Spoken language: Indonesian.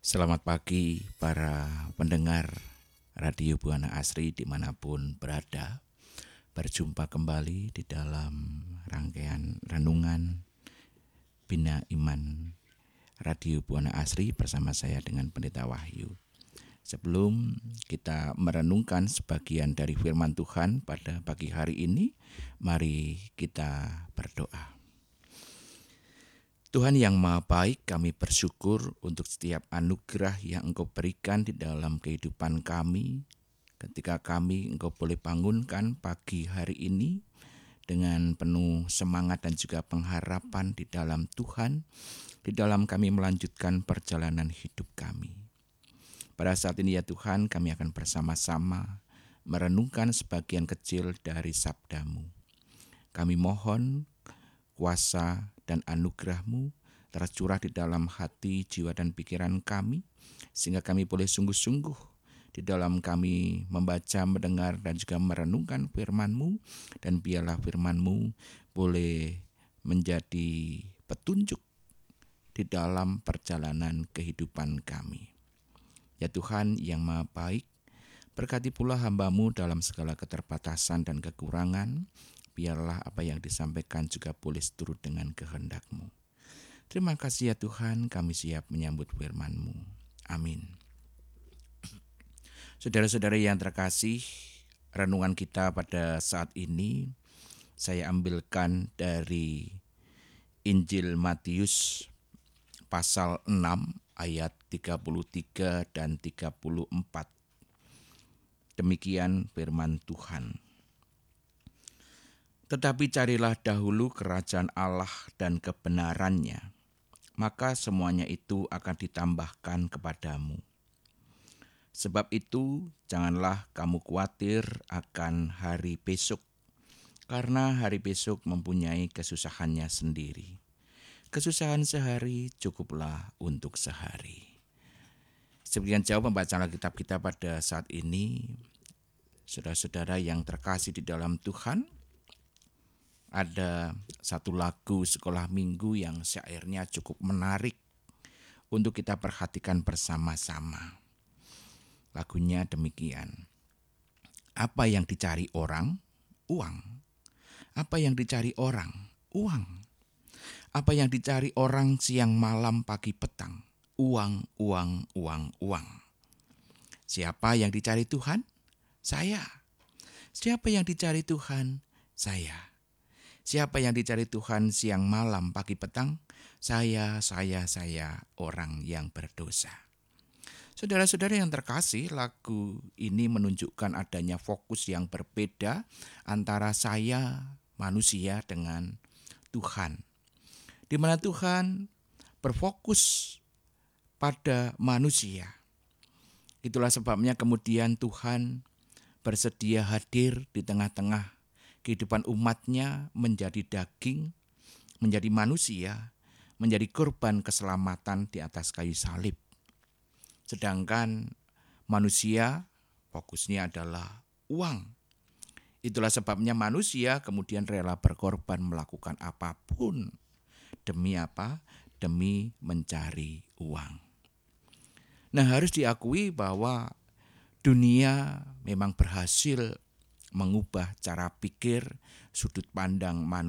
Selamat pagi para pendengar Radio Buana Asri dimanapun berada. Berjumpa kembali di dalam rangkaian renungan Bina Iman Radio Buana Asri bersama saya dengan Pendeta Wahyu. Sebelum kita merenungkan sebagian dari firman Tuhan pada pagi hari ini, mari kita berdoa. Tuhan yang Maha Baik, kami bersyukur untuk setiap anugerah yang Engkau berikan di dalam kehidupan kami. Ketika kami Engkau boleh bangunkan pagi hari ini dengan penuh semangat dan juga pengharapan di dalam Tuhan, di dalam kami melanjutkan perjalanan hidup kami. Pada saat ini ya Tuhan, kami akan bersama-sama merenungkan sebagian kecil dari sabda-Mu. Kami mohon kuasa dan anugerah-Mu tercurah di dalam hati, jiwa, dan pikiran kami, sehingga kami boleh sungguh-sungguh di dalam kami membaca, mendengar, dan juga merenungkan firman-Mu, dan biarlah firman-Mu boleh menjadi petunjuk di dalam perjalanan kehidupan kami. Ya Tuhan yang Maha Baik, berkati pula hamba-Mu dalam segala keterbatasan dan kekurangan. Biarlah apa yang disampaikan juga boleh seturut dengan kehendak-Mu. Terima kasih ya Tuhan, kami siap menyambut firman-Mu. Amin. Saudara-saudara yang terkasih, renungan kita pada saat ini saya ambilkan dari Injil Matius pasal 6 ayat 33 dan 34. Demikian firman Tuhan. Tetapi carilah dahulu kerajaan Allah dan kebenarannya, maka semuanya itu akan ditambahkan kepadamu. Sebab itu, janganlah kamu khawatir akan hari besok, karena hari besok mempunyai kesusahannya sendiri. Kesusahan sehari cukuplah untuk sehari. Sebagian jauh pembacaan Alkitab kita pada saat ini, saudara-saudara yang terkasih di dalam Tuhan, ada satu lagu sekolah minggu yang syairnya cukup menarik untuk kita perhatikan bersama-sama. Lagunya demikian. Apa yang dicari orang? Uang. Apa yang dicari orang? Uang. Apa yang dicari orang siang malam pagi petang? Uang, uang, uang, uang. Siapa yang dicari Tuhan? Saya. Siapa yang dicari Tuhan? Saya. Siapa yang dicari Tuhan siang malam pagi petang? Saya, orang yang berdosa. Saudara-saudara yang terkasih, lagu ini menunjukkan adanya fokus yang berbeda antara saya, manusia, dengan Tuhan. Di mana Tuhan berfokus pada manusia. Itulah sebabnya kemudian Tuhan bersedia hadir di tengah-tengah kehidupan umatnya, menjadi daging, menjadi manusia, menjadi korban keselamatan di atas kayu salib. Sedangkan manusia fokusnya adalah uang. Itulah sebabnya manusia kemudian rela berkorban melakukan apapun. Demi apa? Demi mencari uang. Nah, harus diakui bahwa dunia memang berhasil mengubah cara pikir, sudut pandang manusia